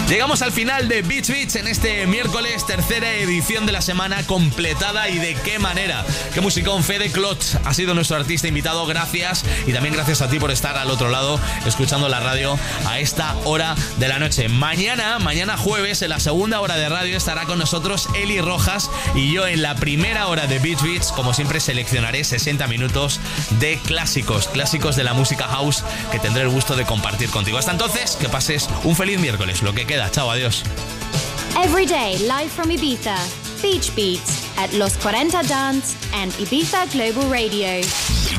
Llegamos al final de Beach Beats en este miércoles, tercera edición de la semana completada, y de qué manera. Qué musicón. Fede Clot ha sido nuestro artista invitado, gracias, y también gracias a ti por estar al otro lado escuchando la radio a esta hora de la noche. Mañana jueves, en la segunda hora de radio estará con nosotros Eli Rojas, y yo en la primera hora de Beach Beats, como siempre, seleccionaré 60 minutos de clásicos de la música house que tendré el gusto de compartir contigo. Hasta entonces, que pases un feliz miércoles, lo que queda. Chao, adiós. Every day, live from Ibiza, Beach Beats at Los 40 Dance and Ibiza Global Radio.